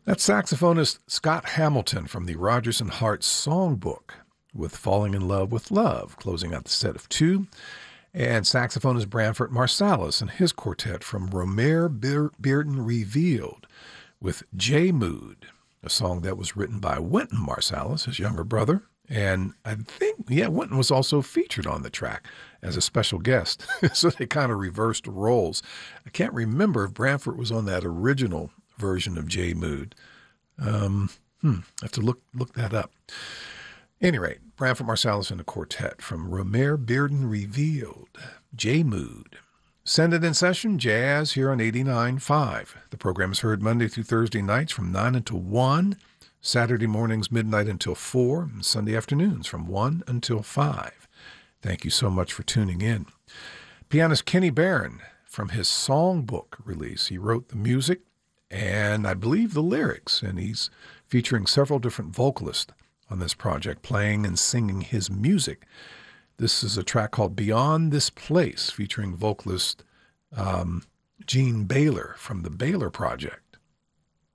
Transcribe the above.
That's saxophonist Scott Hamilton from the Rodgers and Hart Songbook with Falling in Love with Love, closing out the set of two. And saxophonist Branford Marsalis and his quartet from Romare Bearden Revealed with J Mood, a song that was written by Wynton Marsalis, his younger brother. And I think, Wynton was also featured on the track as a special guest. So they kind of reversed roles. I can't remember if Branford was on that original version of J Mood. I have to look that up. Any rate, Branford Marsalis and the quartet from Romare Bearden Revealed, J Mood. Send It in Session, Jazz here on 89.5. The program is heard Monday through Thursday nights from 9 until 1, Saturday mornings midnight until 4, and Sunday afternoons from 1 until 5. Thank you so much for tuning in. Pianist Kenny Barron, from his songbook release, he wrote the music and I believe the lyrics, and he's featuring several different vocalists on this project, playing and singing his music. This is a track called Beyond This Place, featuring vocalist Gene Baylor from the Baylor Project.